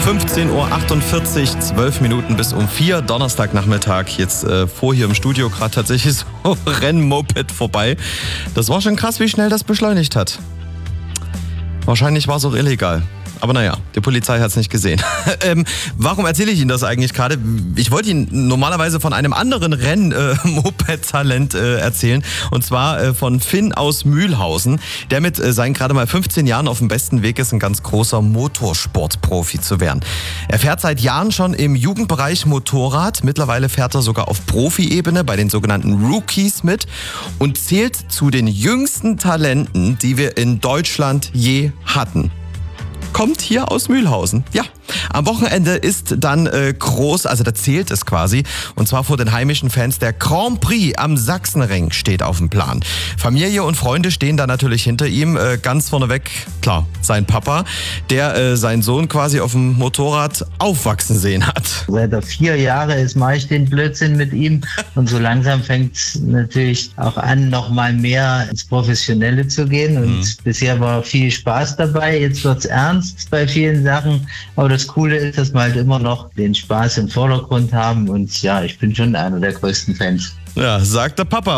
15.48 Uhr, 12 Minuten bis um 4, Donnerstagnachmittag. Jetzt fuhr hier im Studio gerade tatsächlich so ein Rennmoped vorbei. Das war schon krass, wie schnell das beschleunigt hat. Wahrscheinlich war es auch illegal. Aber naja, die Polizei hat es nicht gesehen. Warum erzähle ich Ihnen das eigentlich gerade? Ich wollte Ihnen normalerweise von einem anderen Renn-Moped-Talent erzählen. Und zwar von Finn aus Mühlhausen, der mit seinen gerade mal 15 Jahren auf dem besten Weg ist, ein ganz großer Motorsportprofi zu werden. Er fährt seit Jahren schon im Jugendbereich Motorrad. Mittlerweile fährt er sogar auf Profi-Ebene bei den sogenannten Rookies mit und zählt zu den jüngsten Talenten, die wir in Deutschland je hatten. Kommt hier aus Mühlhausen. Ja, am Wochenende ist dann groß, also da zählt es quasi. Und zwar vor den heimischen Fans der Grand Prix am Sachsenring steht auf dem Plan. Familie und Freunde stehen da natürlich hinter ihm. Ganz vorneweg, klar, sein Papa, der seinen Sohn quasi auf dem Motorrad aufwachsen sehen hat. Seit er 4 Jahre ist, mache ich den Blödsinn mit ihm. Und so langsam fängt es natürlich auch an, noch mal mehr ins Professionelle zu gehen. Und bisher war viel Spaß dabei. Jetzt wird's ernst bei vielen Sachen. Aber das Coole ist, dass wir halt immer noch den Spaß im Vordergrund haben. Und ja, ich bin schon einer der größten Fans. Ja, sagt der Papa.